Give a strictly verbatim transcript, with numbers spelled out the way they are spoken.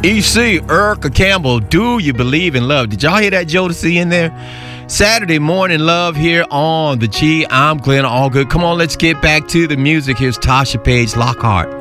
E C, Erica Campbell, Do You Believe in Love? Did y'all hear that Jodeci in there? Saturday morning love here on the G. I'm Glenn Allgood. Come on, let's get back to the music. Here's Tasha Page Lockhart.